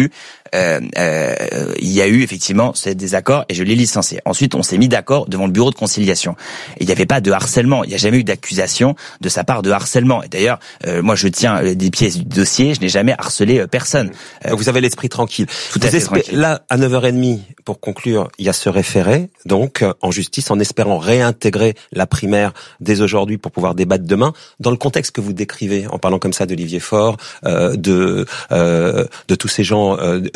il y a eu effectivement ce désaccord et je l'ai licencié. Ensuite, on s'est mis d'accord devant le bureau de conciliation. Et il n'y avait pas de harcèlement. Il n'y a jamais eu d'accusation de sa part de harcèlement. Et d'ailleurs, moi, je tiens des pièces du dossier. Je n'ai jamais harcelé personne. Vous avez l'esprit tranquille. Tout à fait tranquille. Là, à 9h30, pour conclure, il y a ce référé, donc, en justice, en espérant réintégrer la primaire dès aujourd'hui pour pouvoir débattre demain. Dans le contexte que vous décrivez, en parlant comme ça d'Olivier Faure, de tous ces gens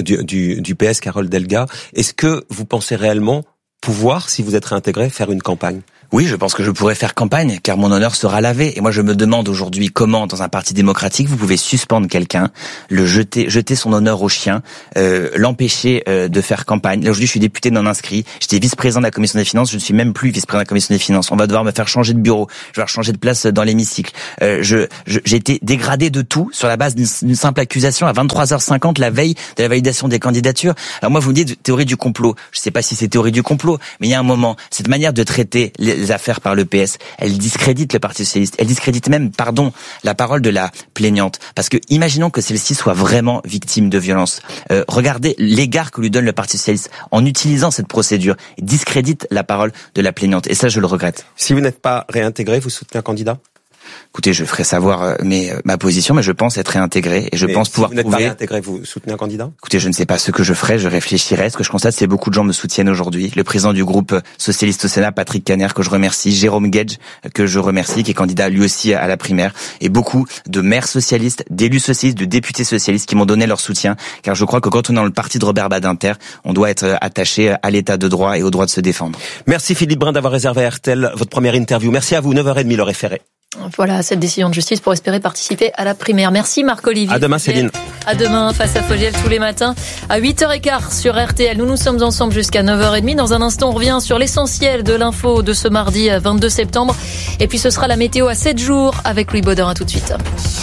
du PS, Carole Delga, est-ce que vous pensez réellement pouvoir, si vous êtes réintégré, faire une campagne? Oui, je pense que je pourrais faire campagne, car mon honneur sera lavé. Et moi, je me demande aujourd'hui comment, dans un parti démocratique, vous pouvez suspendre quelqu'un, le jeter son honneur au chien, l'empêcher de faire campagne. Là, aujourd'hui, je suis député non inscrit. J'étais vice-président de la commission des finances. Je ne suis même plus vice-président de la commission des finances. On va devoir me faire changer de bureau. Je vais devoir changer de place dans l'hémicycle. J'ai été dégradé de tout sur la base d'une simple accusation à 23h50 la veille de la validation des candidatures. Alors moi, vous me dites théorie du complot. Je ne sais pas si c'est théorie du complot, mais il y a un moment, cette manière de traiter les affaires par le PS, elle discrédite le Parti socialiste, elle discrédite même, la parole de la plaignante. Parce que imaginons que celle-ci soit vraiment victime de violence. Regardez l'égard que lui donne le Parti socialiste en utilisant cette procédure, il discrédite la parole de la plaignante. Et ça, je le regrette. Si vous n'êtes pas réintégré, vous soutenez un candidat ? Écoutez, je ferai savoir ma position, mais je pense être réintégré et je pense pouvoir prouver. Si vous n'êtes pas réintégré, vous soutenez un candidat ? Écoutez, je ne sais pas ce que je ferai, je réfléchirai. Ce que je constate, c'est que beaucoup de gens me soutiennent aujourd'hui. Le président du groupe socialiste au Sénat, Patrick Caner, que je remercie, Jérôme Guedj, que je remercie, qui est candidat lui aussi à la primaire, et beaucoup de maires socialistes, d'élus socialistes, de députés socialistes qui m'ont donné leur soutien, car je crois que quand on est dans le parti de Robert Badinter, on doit être attaché à l'état de droit et au droit de se défendre. Merci Philippe Brun d'avoir réservé à RTL votre première interview. Merci à vous, 9h30 le référé. Voilà, cette décision de justice pour espérer participer à la primaire. Merci Marc-Olivier. À demain Céline. À demain, face à Fogiel tous les matins à 8h15 sur RTL. Nous sommes ensemble jusqu'à 9h30. Dans un instant, on revient sur l'essentiel de l'info de ce mardi 22 septembre. Et puis ce sera la météo à 7 jours avec Louis Baudin. À tout de suite.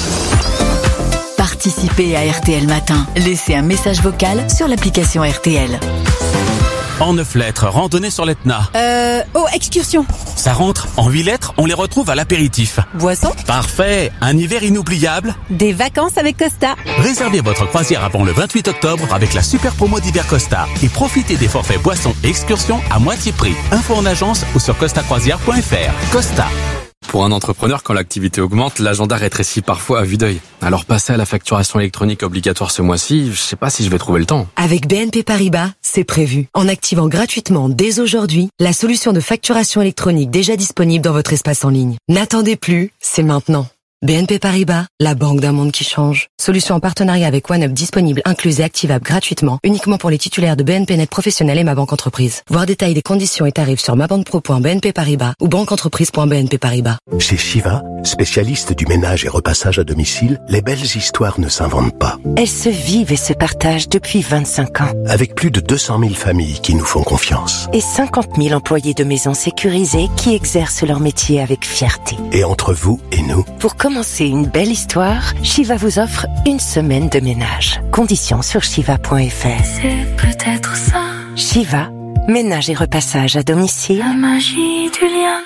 Participez à RTL Matin. Laissez un message vocal sur l'application RTL. En 9 lettres, randonnée sur l'Etna. Excursion. Ça rentre. En 8 lettres, on les retrouve à l'apéritif. Boisson. Parfait. Un hiver inoubliable. Des vacances avec Costa. Réservez votre croisière avant le 28 octobre avec la super promo d'hiver Costa. Et profitez des forfaits boissons et excursions à moitié prix. Info en agence ou sur costacroisière.fr. Costa. Pour un entrepreneur, quand l'activité augmente, l'agenda rétrécit parfois à vue d'œil. Alors passer à la facturation électronique obligatoire ce mois-ci, je sais pas si je vais trouver le temps. Avec BNP Paribas, c'est prévu. En activant gratuitement dès aujourd'hui la solution de facturation électronique déjà disponible dans votre espace en ligne. N'attendez plus, c'est maintenant. BNP Paribas, la banque d'un monde qui change. Solution en partenariat avec OneUp disponible, incluse et activable gratuitement, uniquement pour les titulaires de BNP Net Professionnel et Ma Banque Entreprise. Voir détail des conditions et tarifs sur mabanquepro.bnp Paribas ou banqueentreprise.bnp Paribas. Chez Shiva, spécialiste du ménage et repassage à domicile, les belles histoires ne s'inventent pas. Elles se vivent et se partagent depuis 25 ans. Avec plus de 200 000 familles qui nous font confiance. Et 50 000 employés de maisons sécurisées qui exercent leur métier avec fierté. Et entre vous et nous, pour commencer une belle histoire, Shiva vous offre une semaine de ménage. Conditions sur shiva.fr. C'est peut-être ça. Shiva, ménage et repassage à domicile. La magie du lien.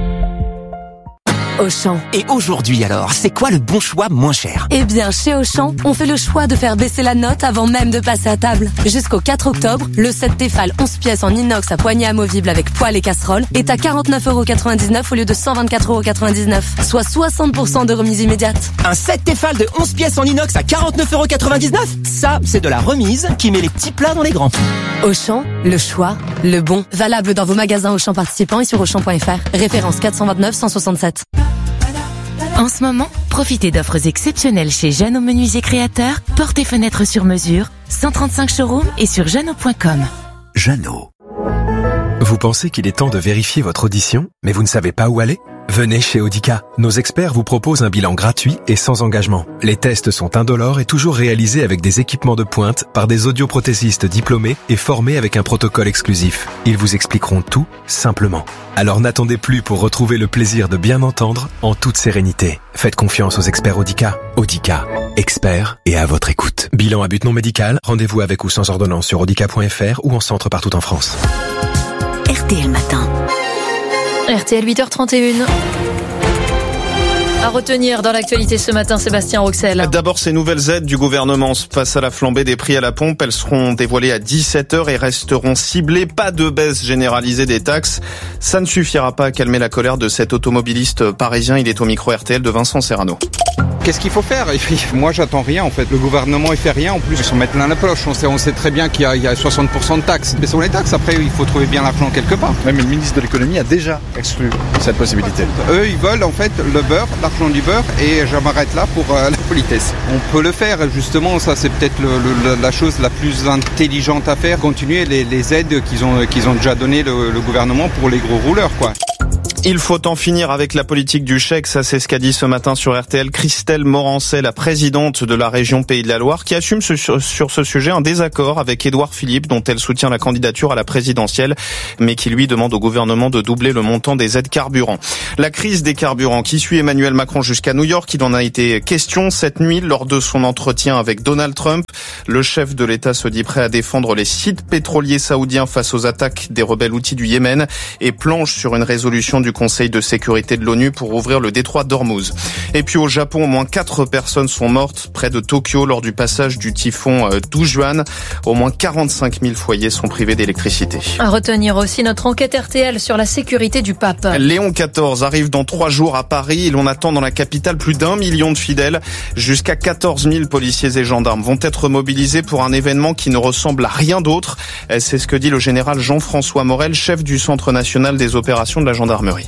Auchan. Et aujourd'hui alors, c'est quoi le bon choix moins cher? Eh bien, chez Auchan, on fait le choix de faire baisser la note avant même de passer à table. Jusqu'au 4 octobre, le set Tefal 11 pièces en inox à poignée amovible avec poêle et casserole est à 49,99€ au lieu de 124,99€, soit 60% de remise immédiate. Un set Tefal de 11 pièces en inox à 49,99€? Ça, c'est de la remise qui met les petits plats dans les grands. Auchan, le choix, le bon. Valable dans vos magasins Auchan participants et sur Auchan.fr. Référence 429 167. En ce moment, profitez d'offres exceptionnelles chez Jeannot Menuisier Créateur, portes et fenêtres sur mesure, 135 showrooms et sur jeannot.com. Jeannot. Vous pensez qu'il est temps de vérifier votre audition, mais vous ne savez pas où aller? Venez chez Audica. Nos experts vous proposent un bilan gratuit et sans engagement. Les tests sont indolores et toujours réalisés avec des équipements de pointe par des audioprothésistes diplômés et formés avec un protocole exclusif. Ils vous expliqueront tout simplement. Alors n'attendez plus pour retrouver le plaisir de bien entendre en toute sérénité. Faites confiance aux experts Audica. Audica, experts et à votre écoute. Bilan à but non médical, rendez-vous avec ou sans ordonnance sur audica.fr ou en centre partout en France. RTL Matin. RTL 8h31. À retenir dans l'actualité ce matin, Sébastien Roxel. D'abord, ces nouvelles aides du gouvernement face à la flambée des prix à la pompe. Elles seront dévoilées à 17h et resteront ciblées. Pas de baisse généralisée des taxes. Ça ne suffira pas à calmer la colère de cet automobiliste parisien. Il est au micro RTL de Vincent Serrano. Qu'est-ce qu'il faut faire ? Moi, j'attends rien, en fait. Le gouvernement, il fait rien. En plus, ils s'en mettent plein la poche. On sait très bien qu'il y a 60% de taxes. Mais sur les taxes, après, il faut trouver bien l'argent quelque part. Même le ministre de l'économie a déjà exclu cette possibilité. Eux, ils veulent, en fait, le beurre, l'argent du beurre, et je m'arrête là pour la politesse. On peut le faire, justement. Ça, c'est peut-être la chose la plus intelligente à faire. Continuer les aides qu'ils ont déjà données le gouvernement pour les gros rouleurs, quoi. Il faut en finir avec la politique du chèque, ça c'est ce qu'a dit ce matin sur RTL Christelle Morancet, la présidente de la région Pays de la Loire, qui assume sur ce sujet un désaccord avec Édouard Philippe, dont elle soutient la candidature à la présidentielle, mais qui lui demande au gouvernement de doubler le montant des aides carburant. La crise des carburants qui suit Emmanuel Macron jusqu'à New York, il en a été question cette nuit lors de son entretien avec Donald Trump. Le chef de l'État se dit prêt à défendre les sites pétroliers saoudiens face aux attaques des rebelles houthis du Yémen et planche sur une résolution du Conseil de sécurité de l'ONU pour ouvrir le détroit d'Ormuz. Et puis au Japon, au moins 4 personnes sont mortes près de Tokyo lors du passage du typhon Dujuan. Au moins 45 000 foyers sont privés d'électricité. À retenir aussi notre enquête RTL sur la sécurité du pape. Léon XIV arrive dans 3 jours à Paris et l'on attend dans la capitale plus d'1 million de fidèles. Jusqu'à 14 000 policiers et gendarmes vont être mobilisés pour un événement qui ne ressemble à rien d'autre. C'est ce que dit le général Jean-François Morel, chef du Centre national des opérations de la gendarmerie.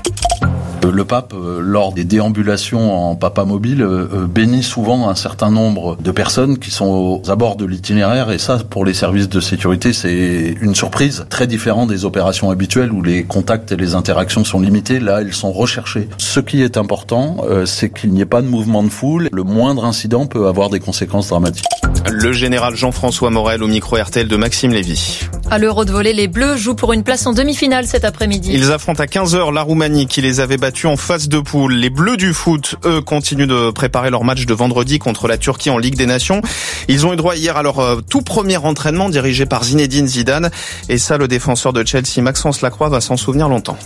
Le pape, lors des déambulations en papa mobile, bénit souvent un certain nombre de personnes qui sont aux abords de l'itinéraire, et ça, pour les services de sécurité, c'est une surprise très différente des opérations habituelles où les contacts et les interactions sont limités. Là, elles sont recherchées. Ce qui est important, c'est qu'il n'y ait pas de mouvement de foule. Le moindre incident peut avoir des conséquences dramatiques. Le général Jean-François Morel au micro RTL de Maxime Lévy. À l'Euro de volley, les Bleus jouent pour une place en demi-finale cet après-midi. Ils affrontent à 15h la Roumanie qui les avait battus en phase de poule. Les Bleus du foot, eux, continuent de préparer leur match de vendredi contre la Turquie en Ligue des Nations. Ils ont eu droit hier à leur tout premier entraînement dirigé par Zinedine Zidane. Et ça, le défenseur de Chelsea, Maxence Lacroix, va s'en souvenir longtemps.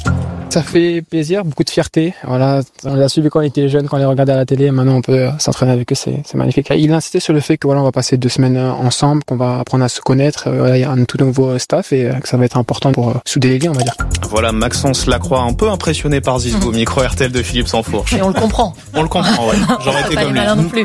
Ça fait plaisir, beaucoup de fierté. Voilà, on l'a suivi quand on était jeune, quand on les regardait à la télé. Maintenant, on peut s'entraîner avec eux, c'est magnifique. Il a insisté sur le fait que voilà, on va passer 2 semaines ensemble, qu'on va apprendre à se connaître. Il y a un tout nouveau staff et que ça va être important pour souder les liens, on va dire. Voilà, Maxence Lacroix, un peu impressionné par Zizou, micro RTL de Philippe Sansfourche. Et on le comprend. On le comprend, ouais. J'aurais été comme lui. Non plus.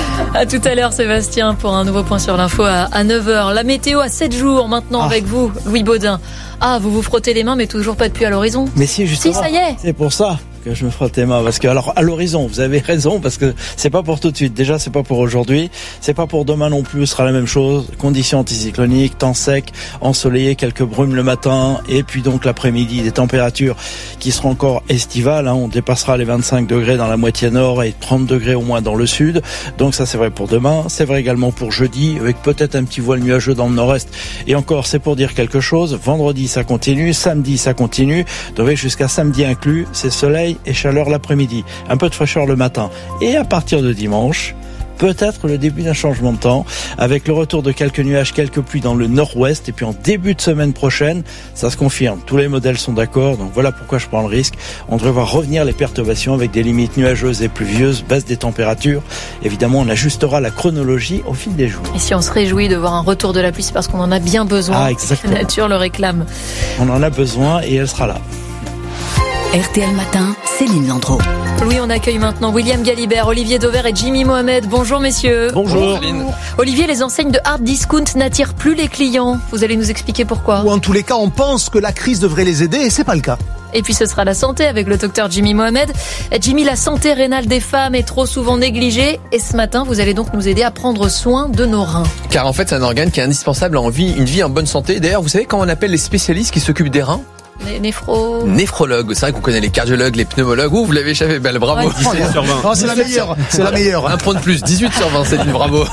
À tout à l'heure, Sébastien, pour un nouveau point sur l'info à 9h. La météo à 7 jours maintenant avec vous, Louis Baudin. Ah, vous vous frottez les mains, mais toujours pas de pluie à l'horizon. Mais si, justement. Si, ça y est. C'est pour ça que je me frotte les mains, parce que alors à l'horizon, vous avez raison, parce que c'est pas pour tout de suite. Déjà, c'est pas pour aujourd'hui, c'est pas pour demain non plus. Ce sera la même chose. Conditions anticycloniques, temps sec, ensoleillé, quelques brumes le matin, et puis donc l'après-midi, des températures qui seront encore estivales. On dépassera les 25 degrés dans la moitié nord et 30 degrés au moins dans le sud. Donc ça, c'est vrai pour demain. C'est vrai également pour jeudi, avec peut-être un petit voile nuageux dans le nord-est. Et encore, c'est pour dire quelque chose. Vendredi, ça continue. Samedi, ça continue. Donc jusqu'à samedi inclus, c'est soleil et chaleur l'après-midi, un peu de fraîcheur le matin. Et à partir de dimanche, peut-être le début d'un changement de temps, avec le retour de quelques nuages, quelques pluies dans le nord-ouest, et puis en début de semaine prochaine, ça se confirme. Tous les modèles sont d'accord, donc voilà pourquoi je prends le risque. On devrait voir revenir les perturbations avec des limites nuageuses et pluvieuses, baisse des températures. Évidemment, on ajustera la chronologie au fil des jours. Et si on se réjouit de voir un retour de la pluie, c'est parce qu'on en a bien besoin. Ah, exactement. La nature le réclame. On en a besoin et elle sera là. RTL Matin, Céline Landreau. Louis, on accueille maintenant William Galibert, Olivier Dauvert et Jimmy Mohamed. Bonjour messieurs. Bonjour. Olivier, les enseignes de hard discount n'attirent plus les clients. Vous allez nous expliquer pourquoi. Ou en tous les cas, on pense que la crise devrait les aider et c'est pas le cas. Et puis ce sera la santé avec le docteur Jimmy Mohamed. Jimmy, la santé rénale des femmes est trop souvent négligée. Et ce matin, vous allez donc nous aider à prendre soin de nos reins. Car en fait, c'est un organe qui est indispensable une vie en bonne santé. D'ailleurs, vous savez comment on appelle les spécialistes qui s'occupent des reins ? Néphrologue. C'est vrai qu'on connaît les cardiologues, les pneumologues. Ouh, vous l'avez échappé, belle, bravo. 17 sur 20. Oh, c'est la meilleure. C'est la meilleure. Un point de plus, 18 sur 20, c'est une bravo.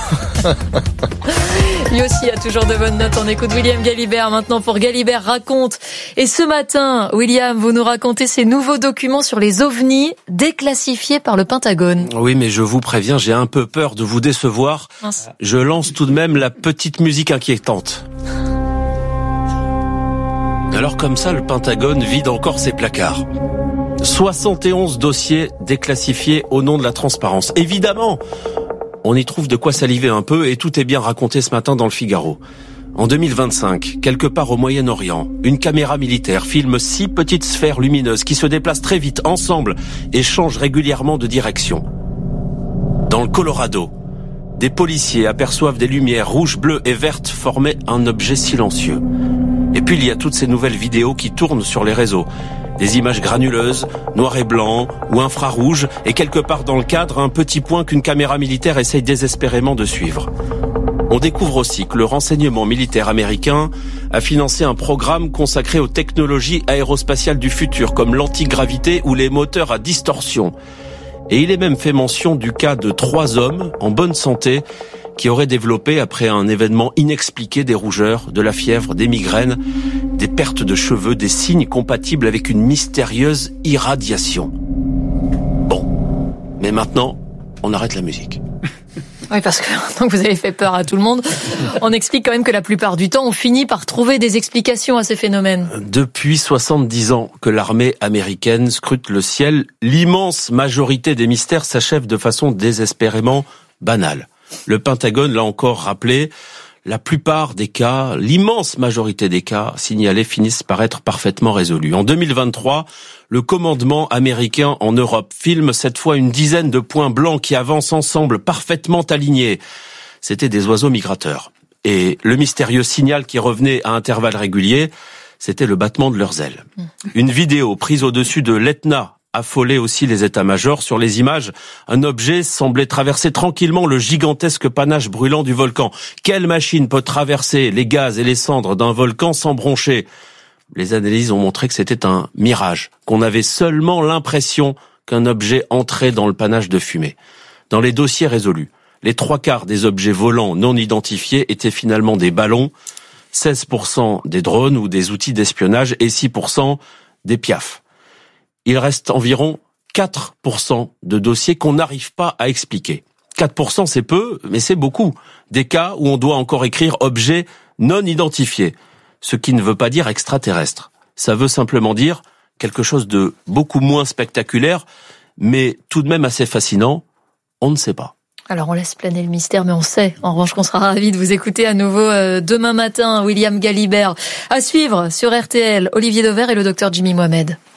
Lui aussi a toujours de bonnes notes. On écoute William Galibert maintenant pour Galibert raconte. Et ce matin, William, vous nous racontez ces nouveaux documents sur les ovnis déclassifiés par le Pentagone. Oui, mais je vous préviens, j'ai un peu peur de vous décevoir. Mince. Je lance tout de même la petite musique inquiétante. Alors comme ça, le Pentagone vide encore ses placards. 71 dossiers déclassifiés au nom de la transparence. Évidemment, on y trouve de quoi saliver un peu et tout est bien raconté ce matin dans le Figaro. En 2025, quelque part au Moyen-Orient, une caméra militaire filme 6 petites sphères lumineuses qui se déplacent très vite ensemble et changent régulièrement de direction. Dans le Colorado, des policiers aperçoivent des lumières rouges, bleues et vertes former un objet silencieux. Et puis il y a toutes ces nouvelles vidéos qui tournent sur les réseaux. Des images granuleuses, noir et blanc ou infrarouges, et quelque part dans le cadre, un petit point qu'une caméra militaire essaye désespérément de suivre. On découvre aussi que le renseignement militaire américain a financé un programme consacré aux technologies aérospatiales du futur, comme l'antigravité ou les moteurs à distorsion. Et il est même fait mention du cas de 3 hommes en bonne santé qui auraient développé, après un événement inexpliqué, des rougeurs, de la fièvre, des migraines, des pertes de cheveux, des signes compatibles avec une mystérieuse irradiation. Bon, mais maintenant, on arrête la musique. Oui, parce que maintenant que vous avez fait peur à tout le monde, on explique quand même que la plupart du temps, on finit par trouver des explications à ces phénomènes. Depuis 70 ans que l'armée américaine scrute le ciel, l'immense majorité des mystères s'achève de façon désespérément banale. Le Pentagone l'a encore rappelé, la plupart des cas, l'immense majorité des cas signalés finissent par être parfaitement résolus. En 2023, le commandement américain en Europe filme cette fois une dizaine de points blancs qui avancent ensemble, parfaitement alignés. C'étaient des oiseaux migrateurs. Et le mystérieux signal qui revenait à intervalles réguliers, c'était le battement de leurs ailes. Une vidéo prise au-dessus de l'Etna affolait aussi les états-majors. Sur les images, un objet semblait traverser tranquillement le gigantesque panache brûlant du volcan. Quelle machine peut traverser les gaz et les cendres d'un volcan sans broncher ? Les analyses ont montré que c'était un mirage, qu'on avait seulement l'impression qu'un objet entrait dans le panache de fumée. Dans les dossiers résolus, les 3/4 des objets volants non identifiés étaient finalement des ballons, 16% des drones ou des outils d'espionnage et 6% des piafs. Il reste environ 4% de dossiers qu'on n'arrive pas à expliquer. 4% c'est peu, mais c'est beaucoup. Des cas où on doit encore écrire objet non identifié. Ce qui ne veut pas dire extraterrestre. Ça veut simplement dire quelque chose de beaucoup moins spectaculaire, mais tout de même assez fascinant. On ne sait pas. Alors on laisse planer le mystère, mais on sait en revanche qu'on sera ravis de vous écouter à nouveau demain matin, William Galibert. À suivre sur RTL, Olivier Dauvert et le docteur Jimmy Mohamed.